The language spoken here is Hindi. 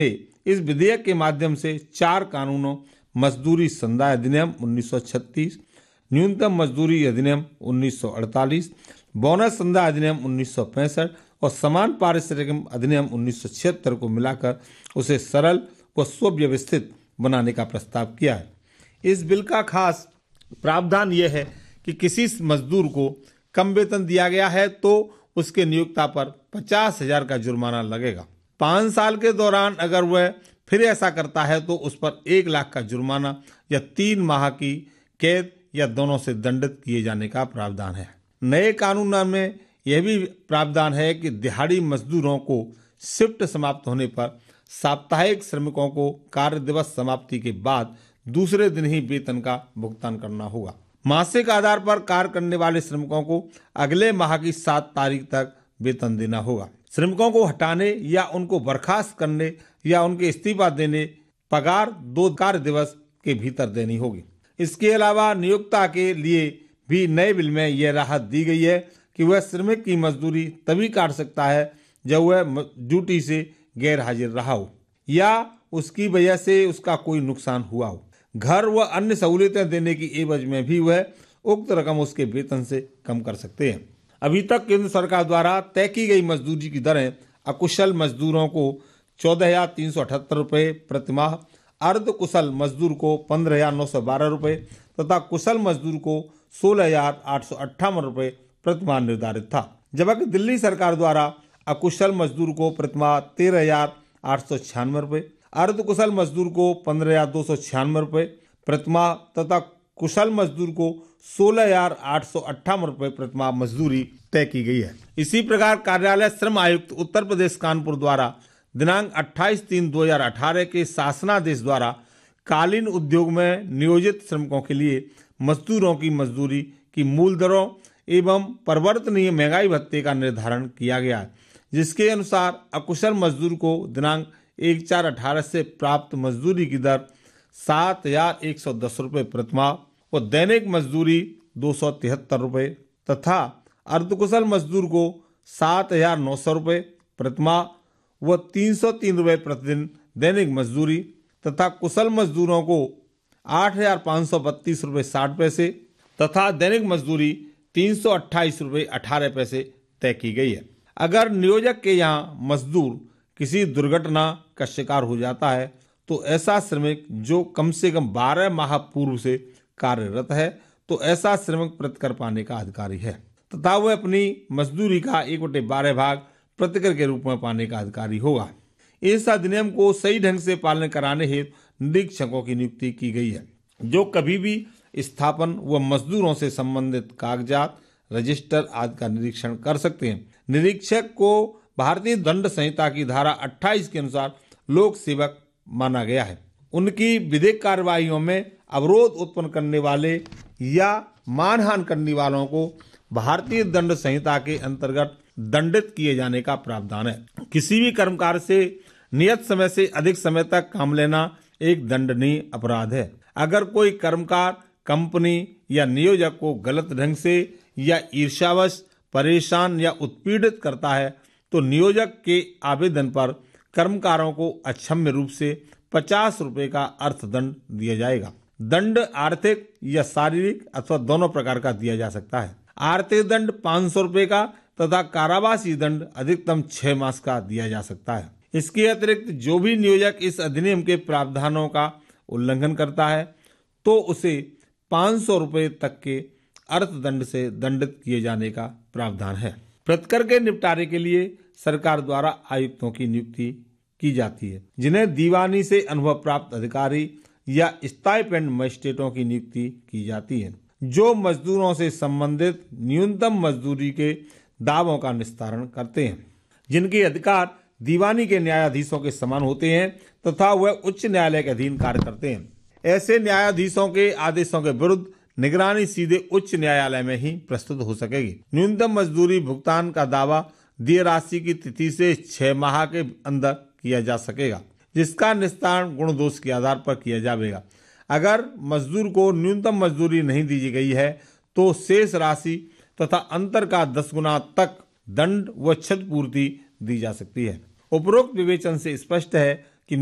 इस विधेयक के माध्यम से 4 कानूनों मजदूरी संदाय अधिनियम 1936, न्यूनतम मजदूरी अधिनियम 1948, बोनस संदाय अधिनियम 1965 और समान पारिश्रमिक अधिनियम 1976 को मिलाकर उसे सरल व सुव्यवस्थित बनाने का प्रस्ताव किया है। इस बिल का खास प्रावधान यह है कि किसी मजदूर को कम वेतन दिया गया है तो उसके नियोक्ता पर 50,000 का जुर्माना लगेगा। 5 साल के दौरान अगर वह फिर ऐसा करता है तो उस पर 1 लाख का जुर्माना या 3 माह की कैद या दोनों से दंडित किए जाने का प्रावधान है। नए कानून में यह भी प्रावधान है कि दिहाड़ी मजदूरों को शिफ्ट समाप्त होने पर साप्ताहिक श्रमिकों को कार्य दिवस समाप्ति के बाद दूसरे दिन ही वेतन का भुगतान करना होगा। मासिक आधार पर कार्य करने वाले श्रमिकों को अगले माह की 7 तारीख तक वेतन देना होगा। श्रमिकों को हटाने या उनको बर्खास्त करने या उनके इस्तीफा देने पगार 2 कार्य दिवस के भीतर देनी होगी। इसके अलावा नियोक्ता के लिए भी नए बिल में यह राहत दी गई है कि वह श्रमिक की मजदूरी तभी काट सकता है जब वह ड्यूटी से गैर हाजिर रहा हो या उसकी वजह से उसका कोई नुकसान हुआ हो। घर व अन्य सहूलियतें देने की एवज में भी वह उक्त रकम उसके वेतन से कम कर सकते हैं। अभी तक केंद्र सरकार द्वारा तय की गई मजदूरी की दरें अकुशल मजदूरों को 14,378 रुपये प्रतिमाह, अर्ध कुशल मजदूर को 15,912 रुपये तथा कुशल मजदूर को 16,858 रुपये प्रतिमाह निर्धारित था। जबकि दिल्ली सरकार द्वारा अकुशल मजदूर को प्रतिमाह 13,896 रुपये, अर्ध कुशल मजदूर को 15,296 रुपये प्रतिमाह तथा कुशल मजदूर को 16,858 रुपये प्रतिमाह मजदूरी तय की गई है। इसी प्रकार कार्यालय श्रम आयुक्त उत्तर प्रदेश कानपुर द्वारा दिनांक 28/3/2018 के शासनादेश द्वारा कालीन उद्योग में नियोजित श्रमिकों के लिए मजदूरों की मजदूरी की मूल दरों एवं परिवर्तनीय महंगाई भत्ते का निर्धारण किया गया है, जिसके अनुसार अकुशल मजदूर को दिनांक 1/4/18 से प्राप्त मजदूरी की दर 7,110 रुपये प्रतिमाह व दैनिक मजदूरी 273 रुपये तथा अर्धकुशल मजदूर को 7,900 रुपये प्रतिमाह व 303 रुपये प्रतिदिन दैनिक मजदूरी तथा कुशल मजदूरों को 8,532 रुपये 60 पैसे तथा दैनिक मजदूरी 328 रुपये 18 पैसे तय की गई है। अगर नियोजक के यहाँ मजदूर किसी दुर्घटना का शिकार हो जाता है तो ऐसा श्रमिक जो कम से कम 12 माह पूर्व से कार्यरत है तो ऐसा श्रमिक प्रतिकर पाने का अधिकारी है तथा वह अपनी मजदूरी का 1/12 भाग प्रतिकर के रूप में पाने का अधिकारी होगा। इस अधिनियम को सही ढंग से पालन कराने हेतु निरीक्षकों की नियुक्ति की गई है, जो कभी भी स्थापन व मजदूरों से संबंधित कागजात, रजिस्टर आदि का निरीक्षण कर सकते हैं। निरीक्षक को भारतीय दंड संहिता की धारा 28 के अनुसार लोक सेवक माना गया है। उनकी विधिक कार्यवाहियों में अवरोध उत्पन्न करने वाले या मानहानि करने वालों को भारतीय दंड संहिता के अंतर्गत दंडित किए जाने का प्रावधान है। किसी भी कर्मकार से नियत समय से अधिक समय तक काम लेना एक दंडनीय अपराध है। अगर कोई कर्मकार कंपनी या नियोजक को गलत ढंग से या ईर्ष्यावश परेशान या उत्पीड़ित करता है तो नियोजक के आवेदन पर कर्मकारों को अक्षम्य रूप से 50 रुपए का अर्थदंड दिया जाएगा। दंड आर्थिक या शारीरिक अथवा दोनों प्रकार का दिया जा सकता है। आर्थिक दंड 500 रुपए का तथा कारावासी दंड अधिकतम 6 मास का दिया जा सकता है। इसके अतिरिक्त जो भी नियोजक इस अधिनियम के प्रावधानों का उल्लंघन करता है तो उसे 500 रुपए तक के अर्थदंड से दंडित किए जाने का प्रावधान है। प्रतिकर के निपटारे के लिए सरकार द्वारा आयुक्तों की नियुक्ति की जाती है, जिन्हें दीवानी से अनुभव प्राप्त अधिकारी या स्टाइपेंड मजिस्ट्रेटों की नियुक्ति की जाती है, जो मजदूरों से संबंधित न्यूनतम मजदूरी के दावों का निस्तारण करते हैं, जिनके अधिकार दीवानी के न्यायाधीशों के समान होते हैं तथा वह उच्च न्यायालय के अधीन कार्य करते हैं। ऐसे न्यायाधीशों के आदेशों के विरुद्ध निगरानी सीधे उच्च न्यायालय में ही प्रस्तुत हो सकेगी। न्यूनतम मजदूरी भुगतान का दावा देय राशि की तिथि से 6 माह के अंदर किया जा सकेगा, जिसका निस्तारण गुण दोष के आधार पर किया जाएगा। अगर मजदूर को न्यूनतम मजदूरी नहीं दी गई है तो शेष राशि तथा अंतर का 10 गुना तक दंड व क्षतिपूर्ति दी जा सकती है। उपरोक्त विवेचन से स्पष्ट है